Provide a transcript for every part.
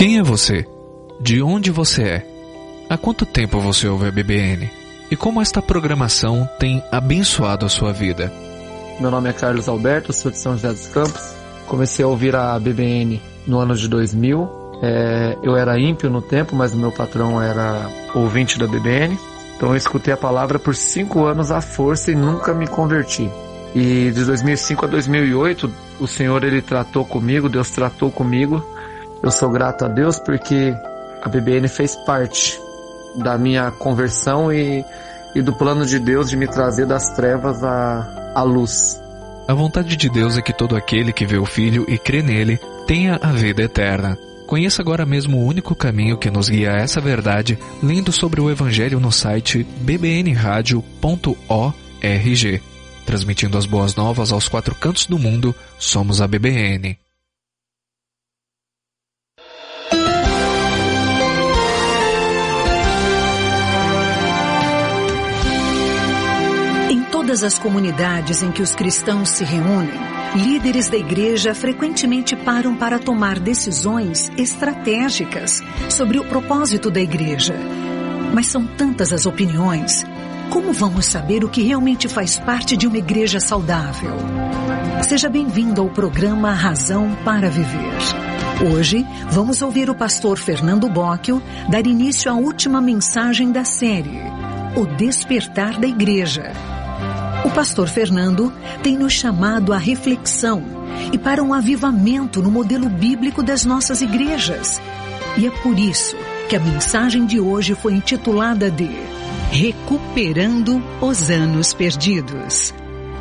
Quem é você? De onde você é? Há quanto tempo você ouve a BBN? E como esta programação tem abençoado a sua vida? Meu nome é Carlos Alberto, sou de São José dos Campos. Comecei a ouvir a BBN no ano de 2000. Eu era ímpio no tempo, mas o meu patrão era ouvinte da BBN. Então eu escutei a palavra por 5 anos à força e nunca me converti. E de 2005 a 2008, o Senhor ele tratou comigo, Deus tratou comigo. Eu sou grato a Deus porque a BBN fez parte da minha conversão e do plano de Deus de me trazer das trevas à luz. A vontade de Deus é que todo aquele que vê o Filho e crê nele tenha a vida eterna. Conheça agora mesmo o único caminho que nos guia a essa verdade, lendo sobre o Evangelho no site bbnradio.org. Transmitindo as boas novas aos 4 cantos do mundo, somos a BBN. Em todas as comunidades em que os cristãos se reúnem, líderes da igreja frequentemente param para tomar decisões estratégicas sobre o propósito da igreja. Mas são tantas as opiniões. Como vamos saber o que realmente faz parte de uma igreja saudável? Seja bem-vindo ao programa Razão para Viver. Hoje, vamos ouvir o pastor Fernando Bocchio dar início à última mensagem da série, O Despertar da Igreja. O pastor Fernando tem nos chamado à reflexão e para um avivamento no modelo bíblico das nossas igrejas. E é por isso que a mensagem de hoje foi intitulada de Recuperando os Anos Perdidos.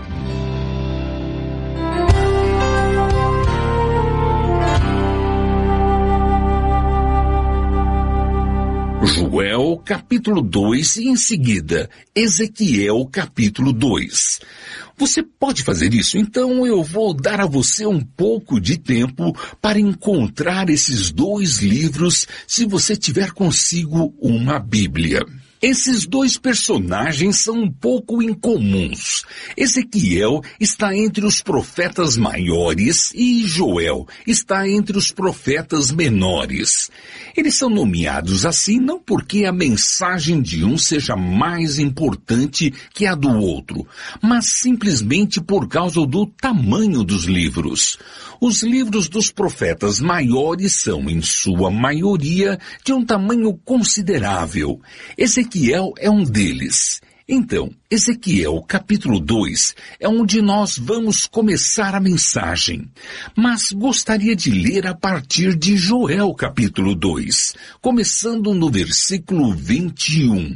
Joel capítulo 2 e em seguida Ezequiel capítulo 2. Você pode fazer isso? Então eu vou dar a você um pouco de tempo para encontrar esses 2 livros se você tiver consigo uma Bíblia. Esses 2 personagens são um pouco incomuns. Ezequiel está entre os profetas maiores e Joel está entre os profetas menores. Eles são nomeados assim não porque a mensagem de um seja mais importante que a do outro, mas simplesmente por causa do tamanho dos livros. Os livros dos profetas maiores são, em sua maioria, de um tamanho considerável. Ezequiel é um deles. Então, Ezequiel capítulo 2 é onde nós vamos começar a mensagem. Mas gostaria de ler a partir de Joel capítulo 2, começando no versículo 21.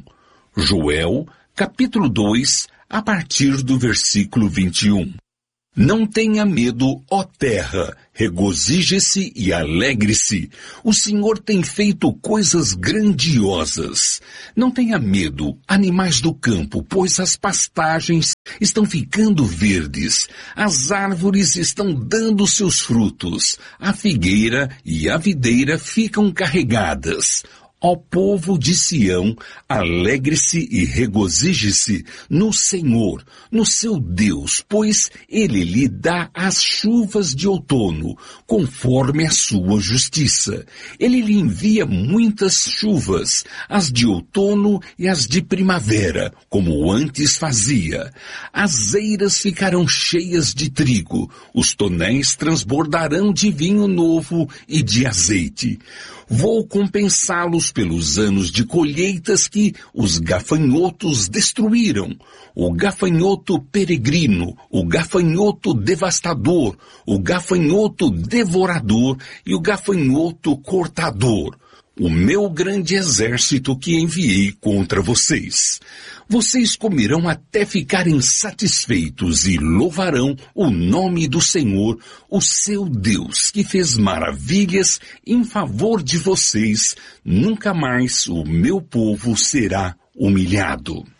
Joel capítulo 2, a partir do versículo 21. Não tenha medo, ó terra, regozije-se e alegre-se. O Senhor tem feito coisas grandiosas. Não tenha medo, animais do campo, pois as pastagens estão ficando verdes. As árvores estão dando seus frutos. A figueira e a videira ficam carregadas. Ó povo de Sião, alegre-se e regozije-se no Senhor, no seu Deus, pois Ele lhe dá as chuvas de outono, conforme a sua justiça. Ele lhe envia muitas chuvas, as de outono e as de primavera, como antes fazia. As eiras ficarão cheias de trigo, os tonéis transbordarão de vinho novo e de azeite. Vou compensá-los pelos anos de colheitas que os gafanhotos destruíram. O gafanhoto peregrino, o gafanhoto devastador, o gafanhoto devorador e o gafanhoto cortador. O meu grande exército que enviei contra vocês. Vocês comerão até ficarem satisfeitos e louvarão o nome do Senhor, o seu Deus, que fez maravilhas em favor de vocês. Nunca mais o meu povo será humilhado.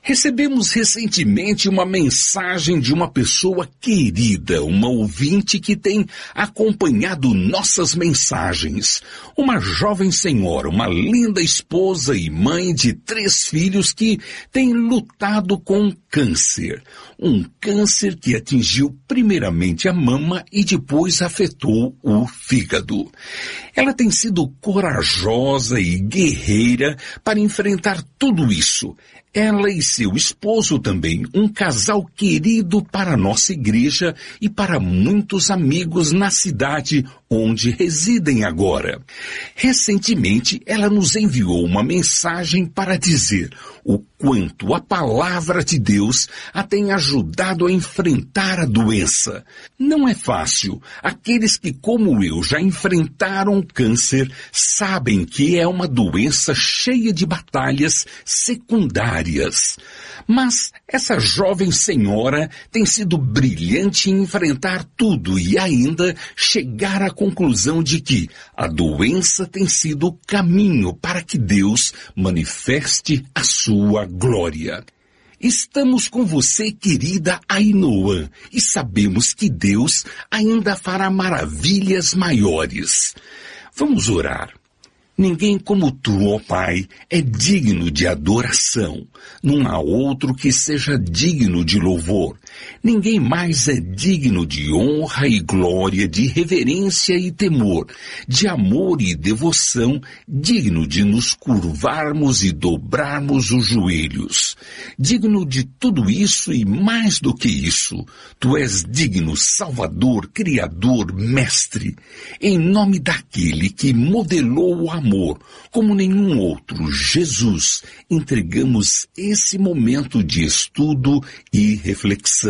Recebemos recentemente uma mensagem de uma pessoa querida, uma ouvinte que tem acompanhado nossas mensagens. Uma jovem senhora, uma linda esposa e mãe de 3 filhos que tem lutado com câncer. Um câncer que atingiu primeiramente a mama e depois afetou o fígado. Ela tem sido corajosa e guerreira para enfrentar tudo isso. Ela e seu esposo também, um casal querido para a nossa igreja e para muitos amigos na cidade onde residem agora. Recentemente, ela nos enviou uma mensagem para dizer o quanto a palavra de Deus a tem ajudado a enfrentar a doença. Não é fácil. Aqueles que, como eu, já enfrentaram o câncer, sabem que é uma doença cheia de batalhas secundárias. Mas essa jovem senhora tem sido brilhante em enfrentar tudo e ainda chegar à conclusão de que a doença tem sido o caminho para que Deus manifeste a sua glória. Estamos com você, querida Ainoã, e sabemos que Deus ainda fará maravilhas maiores. Vamos orar. Ninguém como tu, ó Pai, é digno de adoração. Não há outro que seja digno de louvor. Ninguém mais é digno de honra e glória, de reverência e temor, de amor e devoção, digno de nos curvarmos e dobrarmos os joelhos. Digno de tudo isso e mais do que isso, tu és digno, Salvador, Criador, Mestre. Em nome daquele que modelou o amor, como nenhum outro, Jesus, entregamos esse momento de estudo e reflexão.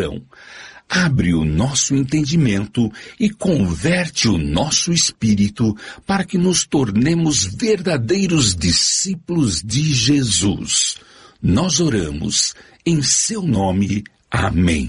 Abre o nosso entendimento e converte o nosso espírito para que nos tornemos verdadeiros discípulos de Jesus. Nós oramos em seu nome. Amém.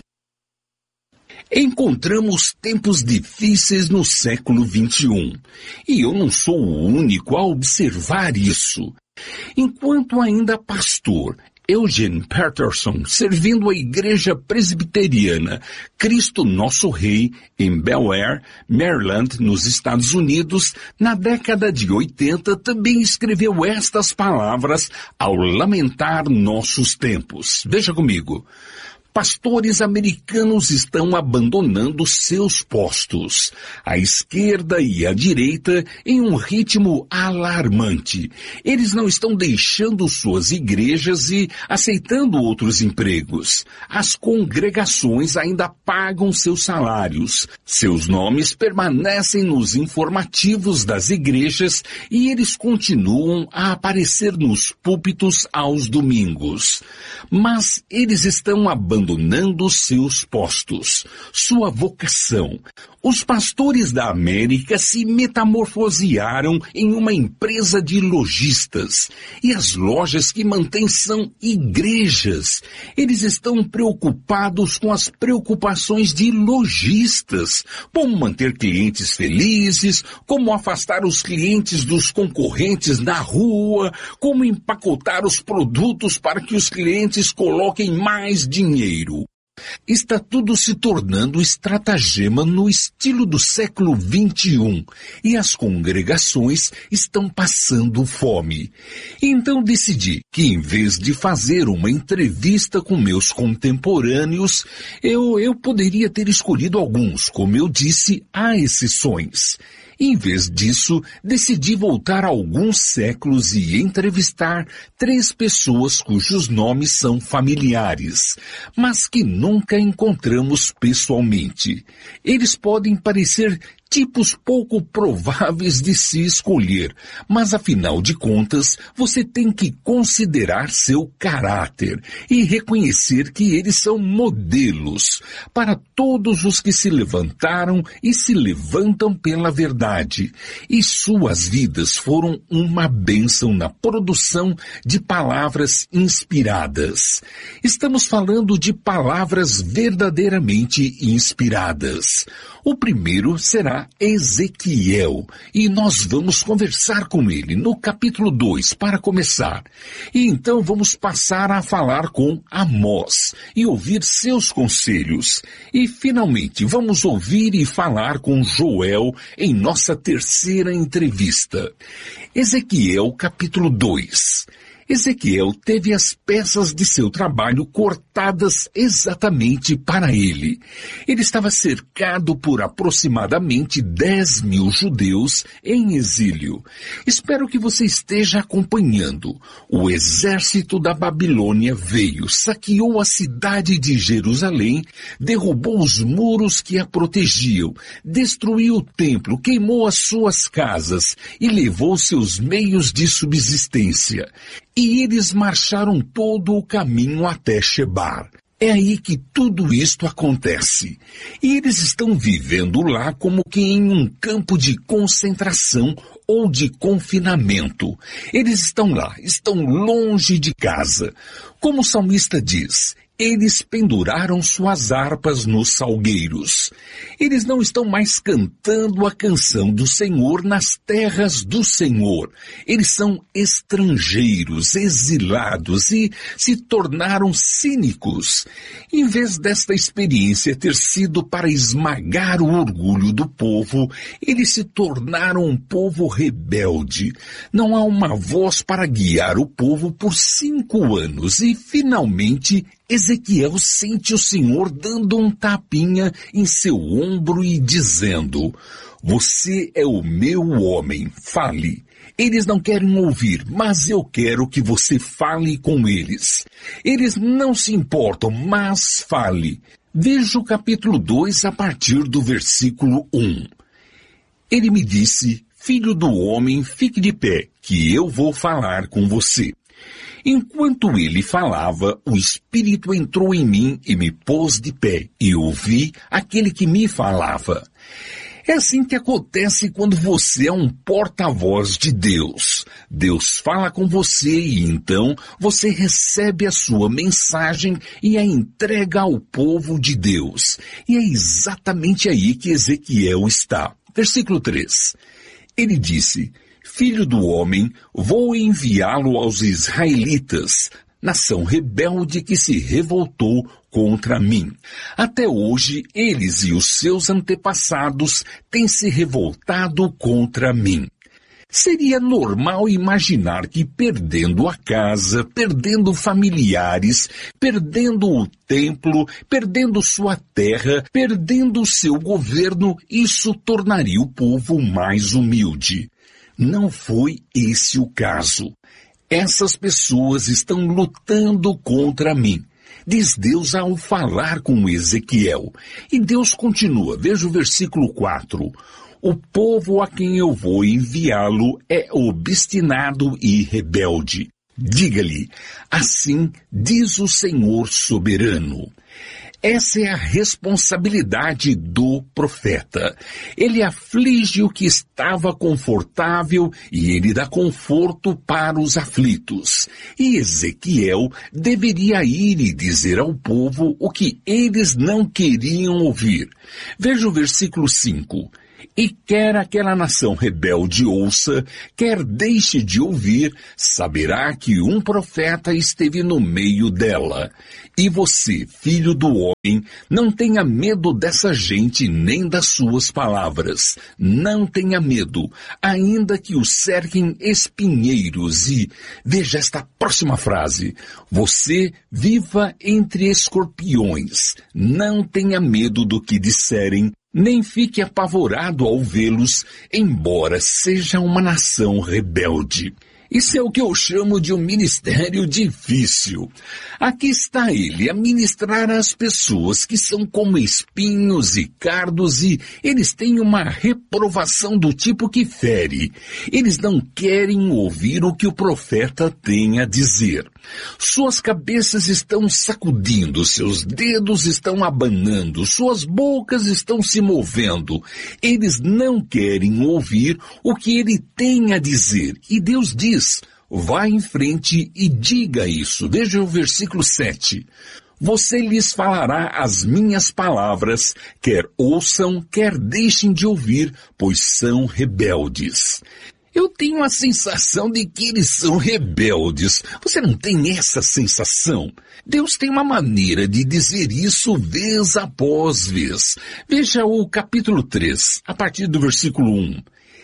Encontramos tempos difíceis no século XXI, e eu não sou o único a observar isso. Enquanto ainda pastor, Eugene Peterson, servindo a Igreja Presbiteriana Cristo Nosso Rei, em Bel Air, Maryland, nos Estados Unidos, na década de 80, também escreveu estas palavras ao lamentar nossos tempos. Veja comigo. Pastores americanos estão abandonando seus postos, a esquerda e a direita, em um ritmo alarmante. Eles não estão deixando suas igrejas e aceitando outros empregos. As congregações ainda pagam seus salários. Seus nomes permanecem nos informativos das igrejas e eles continuam a aparecer nos púlpitos aos domingos. Mas eles estão abandonando seus postos, sua vocação. Os pastores da América se metamorfosearam em uma empresa de lojistas, e as lojas que mantêm são igrejas. Eles estão preocupados com as preocupações de lojistas, como manter clientes felizes, como afastar os clientes dos concorrentes na rua, como empacotar os produtos para que os clientes coloquem mais dinheiro. Está tudo se tornando estratagema no estilo do século XXI, e as congregações estão passando fome. Então decidi que, em vez de fazer uma entrevista com meus contemporâneos, eu poderia ter escolhido alguns. Como eu disse, há exceções. Em vez disso, decidi voltar a alguns séculos e entrevistar 3 pessoas cujos nomes são familiares, mas que nunca encontramos pessoalmente. Eles podem parecer tipos pouco prováveis de se escolher, mas afinal de contas, você tem que considerar seu caráter e reconhecer que eles são modelos para todos os que se levantaram e se levantam pela verdade. E suas vidas foram uma bênção na produção de palavras inspiradas. Estamos falando de palavras verdadeiramente inspiradas. O primeiro será está Ezequiel e nós vamos conversar com ele no capítulo 2 para começar. E então vamos passar a falar com Amós e ouvir seus conselhos. E finalmente vamos ouvir e falar com Joel em nossa terceira entrevista. Ezequiel capítulo 2. Ezequiel teve as peças de seu trabalho cortadas exatamente para ele. Ele estava cercado por aproximadamente 10.000 judeus em exílio. Espero que você esteja acompanhando. O exército da Babilônia veio, saqueou a cidade de Jerusalém, derrubou os muros que a protegiam, destruiu o templo, queimou as suas casas e levou seus meios de subsistência. E eles marcharam todo o caminho até Shebar. É aí que tudo isto acontece. E eles estão vivendo lá como que em um campo de concentração ou de confinamento. Eles estão lá, estão longe de casa. Como o salmista diz, eles penduraram suas harpas nos salgueiros. Eles não estão mais cantando a canção do Senhor nas terras do Senhor. Eles são estrangeiros, exilados e se tornaram cínicos. Em vez desta experiência ter sido para esmagar o orgulho do povo, eles se tornaram um povo rebelde. Não há uma voz para guiar o povo por 5 anos e, finalmente, Ezequiel sente o Senhor dando um tapinha em seu ombro e dizendo: "Você é o meu homem, fale. Eles não querem ouvir, mas eu quero que você fale com eles. Eles não se importam, mas fale." Veja o capítulo 2 a partir do versículo 1. Ele me disse: "Filho do homem, fique de pé, que eu vou falar com você." Enquanto ele falava, o Espírito entrou em mim e me pôs de pé, e ouvi aquele que me falava. É assim que acontece quando você é um porta-voz de Deus. Deus fala com você e então você recebe a sua mensagem e a entrega ao povo de Deus. E é exatamente aí que Ezequiel está. Versículo 3. Ele disse: "Filho do homem, vou enviá-lo aos israelitas, nação rebelde que se revoltou contra mim. Até hoje, eles e os seus antepassados têm se revoltado contra mim." Seria normal imaginar que perdendo a casa, perdendo familiares, perdendo o templo, perdendo sua terra, perdendo o seu governo, isso tornaria o povo mais humilde. Não foi esse o caso. Essas pessoas estão lutando contra mim, diz Deus ao falar com Ezequiel. E Deus continua, veja o versículo 4. "O povo a quem eu vou enviá-lo é obstinado e rebelde. Diga-lhe, assim diz o Senhor soberano." Essa é a responsabilidade do profeta. Ele aflige o que estava confortável e ele dá conforto para os aflitos. E Ezequiel deveria ir e dizer ao povo o que eles não queriam ouvir. Veja o versículo 5. "E quer aquela nação rebelde ouça, quer deixe de ouvir, saberá que um profeta esteve no meio dela. E você, filho do homem, não tenha medo dessa gente nem das suas palavras. Não tenha medo, ainda que o cerquem espinheiros." E veja esta próxima frase: "Você viva entre escorpiões. Não tenha medo do que disserem, nem fique apavorado ao vê-los, embora seja uma nação rebelde." Isso é o que eu chamo de um ministério difícil. Aqui está ele a ministrar às pessoas que são como espinhos e cardos e eles têm uma reprovação do tipo que fere. Eles não querem ouvir o que o profeta tem a dizer. Suas cabeças estão sacudindo, seus dedos estão abanando, suas bocas estão se movendo. Eles não querem ouvir o que ele tem a dizer. E Deus diz: vá em frente e diga isso. Veja o versículo 7. Você lhes falará as minhas palavras, quer ouçam, quer deixem de ouvir, pois são rebeldes. Eu tenho a sensação de que eles são rebeldes. Você não tem essa sensação? Deus tem uma maneira de dizer isso vez após vez. Veja o capítulo 3, a partir do versículo 1.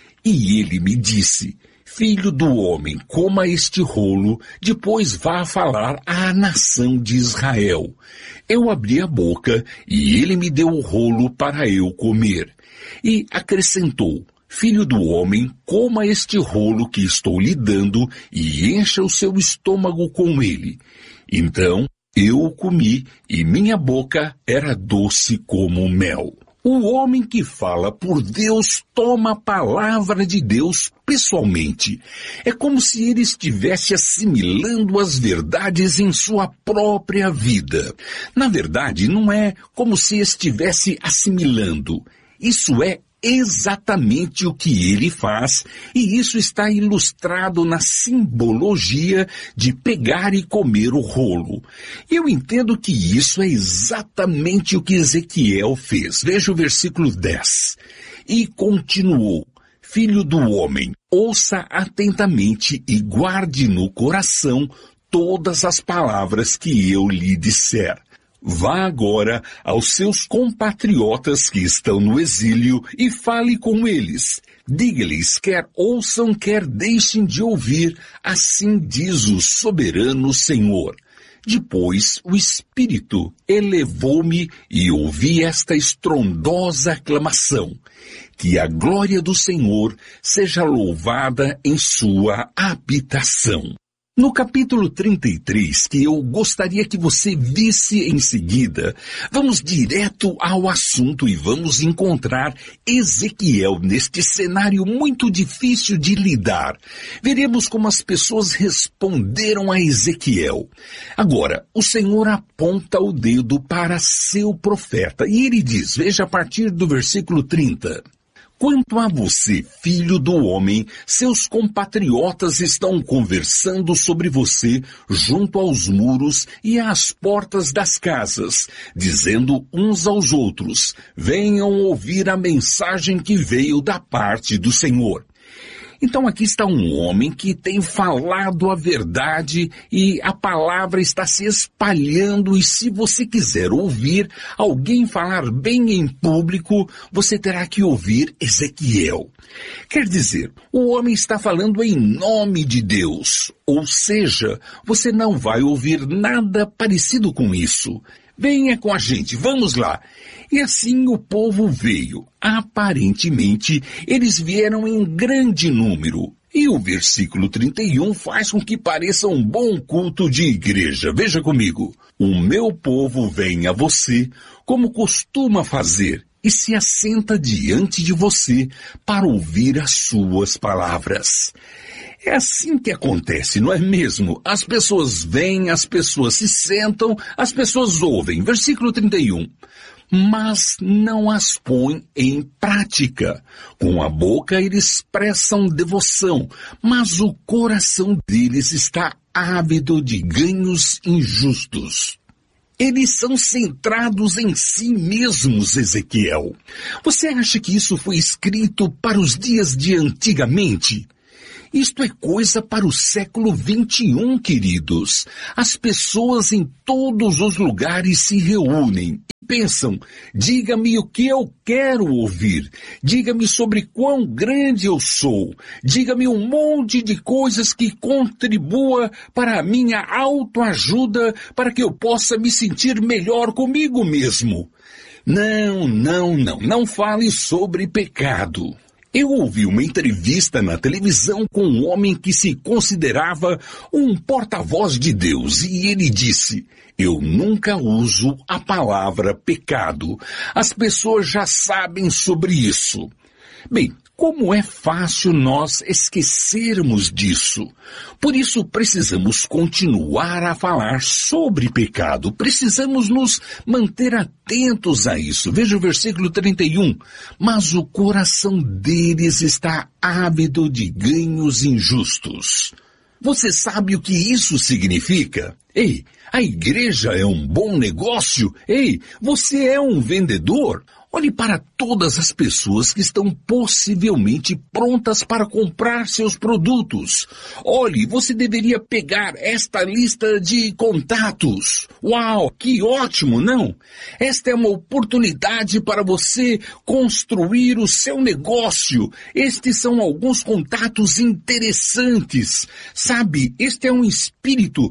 E ele me disse: Filho do homem, coma este rolo, depois vá falar à nação de Israel. Eu abri a boca e ele me deu o rolo para eu comer. E acrescentou: Filho do homem, coma este rolo que estou lhe dando e encha o seu estômago com ele. Então eu o comi e minha boca era doce como mel. O homem que fala por Deus toma a palavra de Deus pessoalmente. É como se ele estivesse assimilando as verdades em sua própria vida. Na verdade, não é como se estivesse assimilando. Isso é exatamente o que ele faz, e isso está ilustrado na simbologia de pegar e comer o rolo. Eu entendo que isso é exatamente o que Ezequiel fez. Veja o versículo 10. E continuou: Filho do homem, ouça atentamente e guarde no coração todas as palavras que eu lhe disser. Vá agora aos seus compatriotas que estão no exílio e fale com eles. Diga-lhes, quer ouçam, quer deixem de ouvir, assim diz o soberano Senhor. Depois o Espírito elevou-me e ouvi esta estrondosa aclamação: que a glória do Senhor seja louvada em sua habitação. No capítulo 33, que eu gostaria que você visse em seguida, vamos direto ao assunto e vamos encontrar Ezequiel neste cenário muito difícil de lidar. Veremos como as pessoas responderam a Ezequiel. Agora, o Senhor aponta o dedo para seu profeta e ele diz, veja a partir do versículo 30. Quanto a você, filho do homem, seus compatriotas estão conversando sobre você junto aos muros e às portas das casas, dizendo uns aos outros: venham ouvir a mensagem que veio da parte do Senhor. Então aqui está um homem que tem falado a verdade e a palavra está se espalhando, e se você quiser ouvir alguém falar bem em público, você terá que ouvir Ezequiel. Quer dizer, o homem está falando em nome de Deus, ou seja, você não vai ouvir nada parecido com isso. Venha com a gente, vamos lá. E assim o povo veio. Aparentemente, eles vieram em grande número. E o versículo 31 faz com que pareça um bom culto de igreja. Veja comigo. O meu povo vem a você, como costuma fazer, e se assenta diante de você para ouvir as suas palavras. É assim que acontece, não é mesmo? As pessoas vêm, as pessoas se sentam, as pessoas ouvem. Versículo 31. Mas não as põem em prática. Com a boca eles expressam devoção, mas o coração deles está ávido de ganhos injustos. Eles são centrados em si mesmos, Ezequiel. Você acha que isso foi escrito para os dias de antigamente? Isto é coisa para o século 21, queridos. As pessoas em todos os lugares se reúnem e pensam: diga-me o que eu quero ouvir. Diga-me sobre quão grande eu sou. Diga-me um monte de coisas que contribua para a minha autoajuda, para que eu possa me sentir melhor comigo mesmo. Não fale sobre pecado. Eu ouvi uma entrevista na televisão com um homem que se considerava um porta-voz de Deus e ele disse: eu nunca uso a palavra pecado. As pessoas já sabem sobre isso. Bem, como é fácil nós esquecermos disso. Por isso precisamos continuar a falar sobre pecado. Precisamos nos manter atentos a isso. Veja o versículo 31. Mas o coração deles está ávido de ganhos injustos. Você sabe o que isso significa? Ei, a igreja é um bom negócio? Ei, você é um vendedor? Olhe para todas as pessoas que estão possivelmente prontas para comprar seus produtos. Olhe, você deveria pegar esta lista de contatos. Uau, que ótimo, não? Esta é uma oportunidade para você construir o seu negócio. Estes são alguns contatos interessantes. Sabe, este é um espírito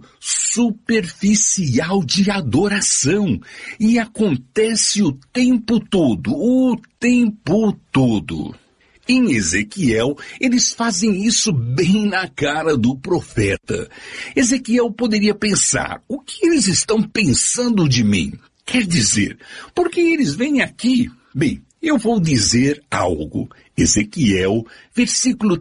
superficial de adoração e acontece o tempo todo. O tempo todo. Em Ezequiel, eles fazem isso bem na cara do profeta. Ezequiel poderia pensar, o que eles estão pensando de mim? Quer dizer, por que eles vêm aqui? Bem, eu vou dizer algo. Ezequiel, versículo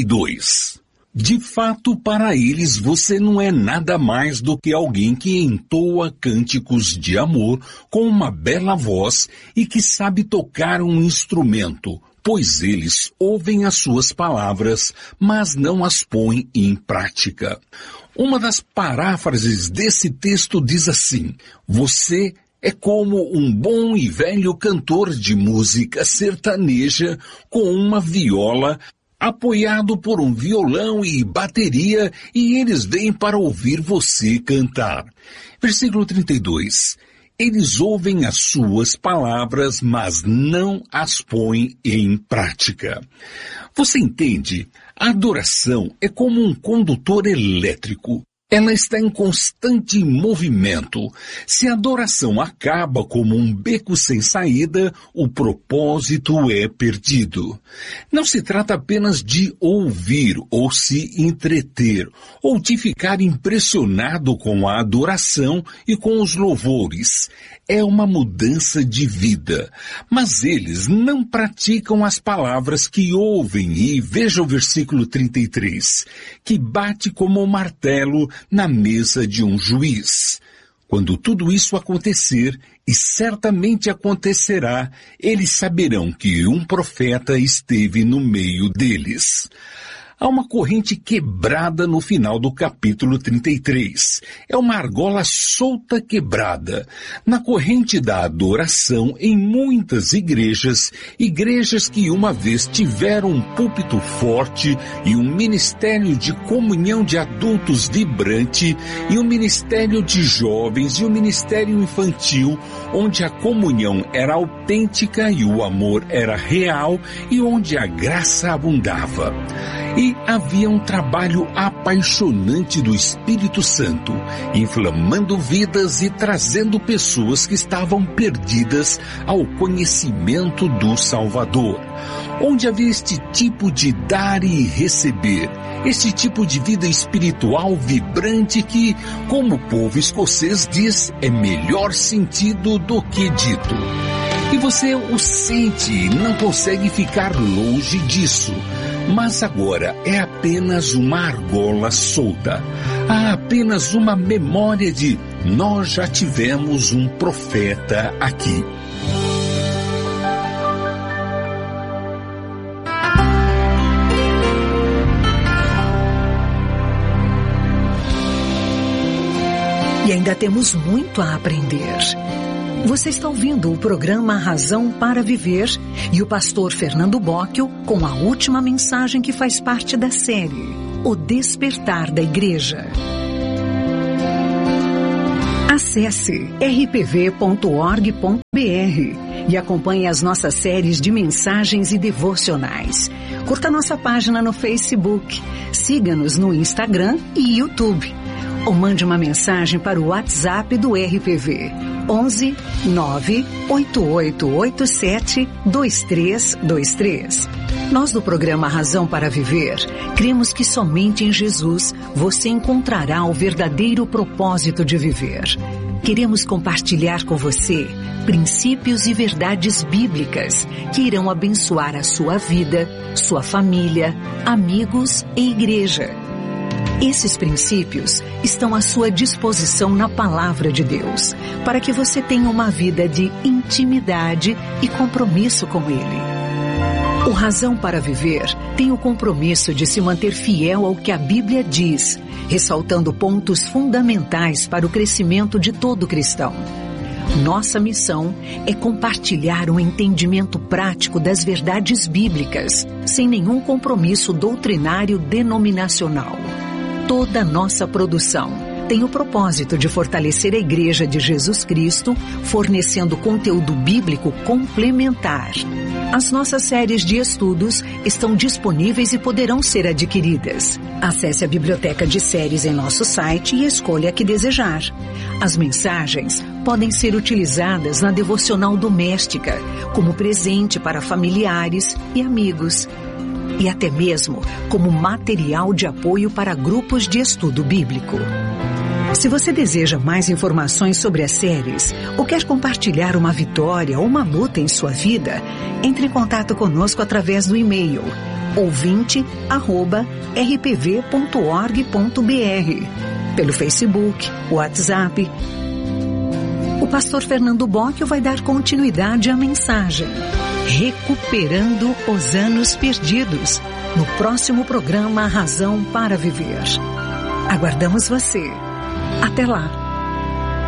32. De fato, para eles você não é nada mais do que alguém que entoa cânticos de amor com uma bela voz e que sabe tocar um instrumento, pois eles ouvem as suas palavras, mas não as põem em prática. Uma das paráfrases desse texto diz assim, você é como um bom e velho cantor de música sertaneja com uma viola apoiado por um violão e bateria, e eles vêm para ouvir você cantar. Versículo 32. Eles ouvem as suas palavras, mas não as põem em prática. Você entende? A adoração é como um condutor elétrico. Ela está em constante movimento. Se a adoração acaba como um beco sem saída, o propósito é perdido. Não se trata apenas de ouvir ou se entreter, ou de ficar impressionado com a adoração e com os louvores. É uma mudança de vida. Mas eles não praticam as palavras que ouvem e veja o versículo 33, que bate como um martelo na mesa de um juiz. Quando tudo isso acontecer, e certamente acontecerá, eles saberão que um profeta esteve no meio deles. Há uma corrente quebrada no final do capítulo 33. É uma argola solta quebrada. Na corrente da adoração em muitas igrejas que uma vez tiveram um púlpito forte e um ministério de comunhão de adultos vibrante e um ministério de jovens e um ministério infantil, onde a comunhão era autêntica e o amor era real e onde a graça abundava. E havia um trabalho apaixonante do Espírito Santo, inflamando vidas e trazendo pessoas que estavam perdidas ao conhecimento do Salvador. Onde havia este tipo de dar e receber, este tipo de vida espiritual vibrante que, como o povo escocês diz, é melhor sentido do que dito. E você o sente e não consegue ficar longe disso. Mas agora é apenas uma argola solta. Há apenas uma memória de nós já tivemos um profeta aqui. E ainda temos muito a aprender. Você está ouvindo o programa Razão para Viver e o pastor Fernando Bocchio com a última mensagem que faz parte da série, O Despertar da Igreja. Acesse rpv.org.br e acompanhe as nossas séries de mensagens e devocionais. Curta nossa página no Facebook, siga-nos no Instagram e YouTube. Ou mande uma mensagem para o WhatsApp do RPV, 11 98887 2323. Nós do programa Razão para Viver, cremos que somente em Jesus você encontrará o verdadeiro propósito de viver. Queremos compartilhar com você princípios e verdades bíblicas que irão abençoar a sua vida, sua família, amigos e igreja. Esses princípios estão à sua disposição na Palavra de Deus, para que você tenha uma vida de intimidade e compromisso com Ele. O Razão para Viver tem o compromisso de se manter fiel ao que a Bíblia diz, ressaltando pontos fundamentais para o crescimento de todo cristão. Nossa missão é compartilhar um entendimento prático das verdades bíblicas, sem nenhum compromisso doutrinário denominacional. Toda nossa produção tem o propósito de fortalecer a Igreja de Jesus Cristo, fornecendo conteúdo bíblico complementar. As nossas séries de estudos estão disponíveis e poderão ser adquiridas. Acesse a biblioteca de séries em nosso site e escolha a que desejar. As mensagens podem ser utilizadas na devocional doméstica, como presente para familiares e amigos, e até mesmo como material de apoio para grupos de estudo bíblico. Se você deseja mais informações sobre as séries ou quer compartilhar uma vitória ou uma luta em sua vida, entre em contato conosco através do e-mail ouvinte@rpv.org.br, pelo Facebook, WhatsApp. O pastor Fernando Bocchio vai dar continuidade à mensagem Recuperando os Anos Perdidos, no próximo programa Razão para Viver. Aguardamos você. Até lá!